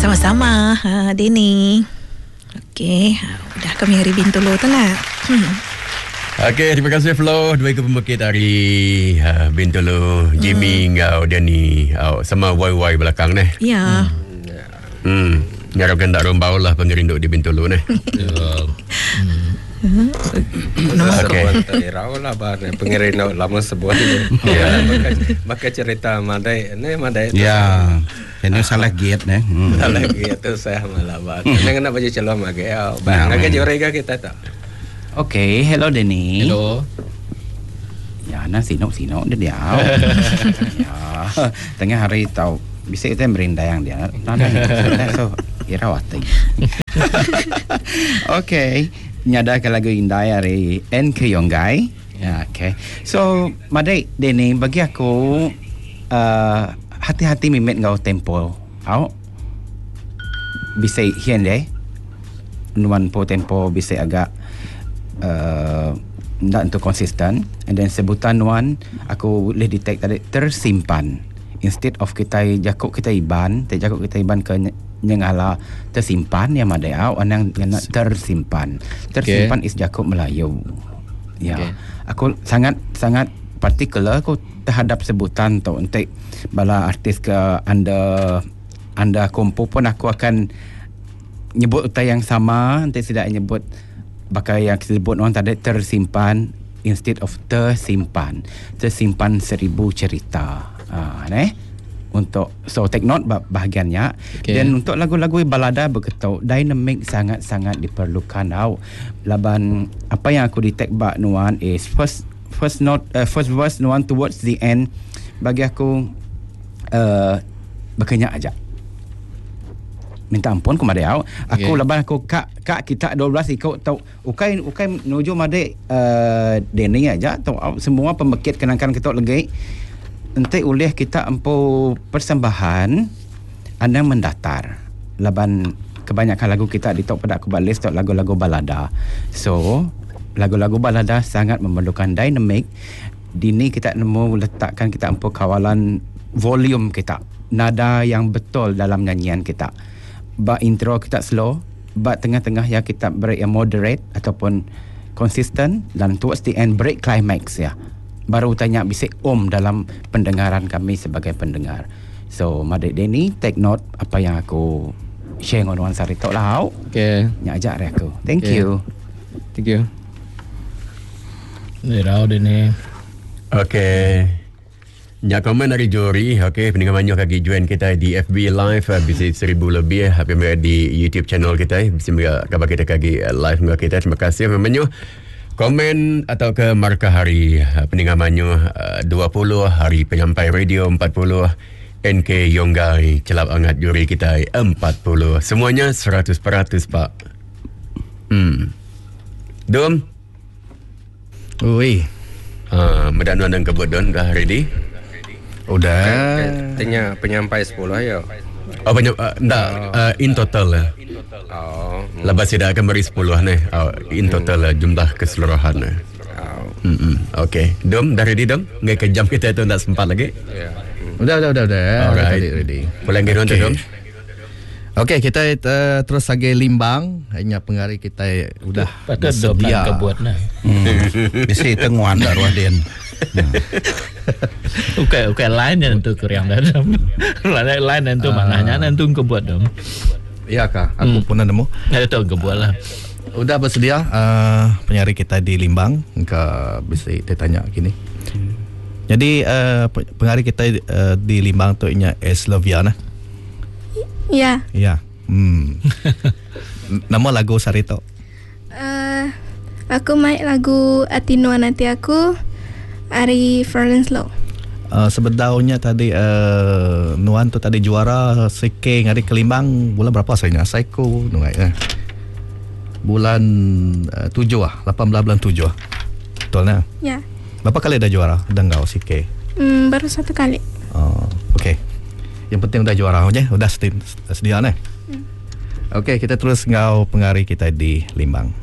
Sama-sama, Denny. Okey, dah kami hari Bintulu tu lah. Okey, terima kasih Flo. Dua pembekit dari Bintulu, Jimmy, ngau Denny, sama YY belakang ni. Ya. Nyarapkan tak rombau lah pengerindu di Bintulu ni. Sebuah terau lah pengirin lama sebuah ni. Maka cerita madai ni madai. Ya. Ini salah gate ni. Salah gate tu saya malah bah. Dengan apa je celom lagi. Bang, agak jorega kita tak. Okay, hello Denny. Hello. Ya, nak sinok dia. Ya. Tengah hari tahu bisa kita merindai yang dia. So, irawati. Okay. Nyada ke lagu indah dari NK Yonggai. Ya, okay. So, madai Denny bagi aku hati-hati mimet ngau tempo. Bisa hian deh. Nuan po tempo bisa agak tak untuk konsisten. And then sebutan nuan aku boleh detect tadi tersimpan. Instead of kita jakuk kita iban ke nyengala tersimpan yang madai anang tersimpan. Tersimpan is jakuk Melayu. Ya. Okay. Aku sangat particular aku terhadap sebutan tu untuk bala artis ke anda kompo pun aku akan nyebut utai yang sama, nanti tidak nyebut bakal yang disebut orang tadi tersimpan instead of tersimpan 1000 cerita. Untuk so take note bahagiannya. Okay. Dan untuk lagu-lagu balada begitu dynamic sangat-sangat diperlukan. Laban apa yang aku detect bak nuan is first verse nuan towards the end bagi aku berkenyak aja. Minta ampun ku madai aku laban aku kak kita 12 ikut tau ukai menuju madai Denny aja tau semua pembekit kenangkan kita lagi. Nanti oleh kita empu persembahan anda mendatar laban kebanyakan lagu kita ditok pada aku balis tok lagu-lagu balada. So lagu-lagu balada sangat memerlukan dynamic. Dini kita nemu letakkan kita empu kawalan volume kita, nada yang betul dalam nyanyian kita. Ba intro kita slow, ba tengah-tengah ya kita break yang moderate ataupun consistent, dan towards the end break climax ya. Baru tanya bisik dalam pendengaran kami sebagai pendengar. So Madai Denny take note apa yang aku share dengan Wan Sarito lah. Okay. Nya ajak aku. Thank you. Rau Denny. Okay. Nya komen dari juri. Okay, pendengar banyak lagi join kita di FB live bisa 1000 lebih di YouTube channel kita. Bisa kabar kita lagi live dengan kita. Terima kasih memangnya. Komen atau ke markah hari pendengar Manyu 20, hari penyampai radio 40, NK Yonggai celap angat juri kita 40. Semuanya 100% Pak. Dom. Ui. Medan-medan kebut don dah ready? Udah. Tanya penyampai 10 ya. In total lah. Lepas tidak akan beri 10 ni. In total lah jumlah keseluruhan ni. Okay. Dom, dah ready Dom? Nggak kejam kita itu tak sempat lagi. Udah. Alright. Ready. Boleh ngirim tu Dom? Okay, kita terus lagi limbang. Hanya penghari kita udah bersedia. Kebuat nah. Bisa tenguan dah ruah den. Ukai lain yang tu kuriang dah. Lain yang tu maknanya nanti kebuat dong. Iya kah? Aku pun nemu. Ada tu kebuat lah. Udah bersedia penyiar kita di Limbang ke bisa ditanya gini. Jadi penyiar kita di Limbang tu nya Esloviana. Ya. Ya. Nama lagu Sarito. Aku main lagu Atino Nanti Aku Ari Florence Law. Sebetulnya tadi Nuan tu tadi juara Sike ngari ke Limbang bulan berapa saya Saiko nungai bulan 7 18 bulan 7 betul nah? Ya. Berapa kali dah juara Denggau Sike? Baru 1 kali. Okey. Yang penting udah juara aja, udah sedia nih. Okey, kita terus ngau pengari kita di Limbang.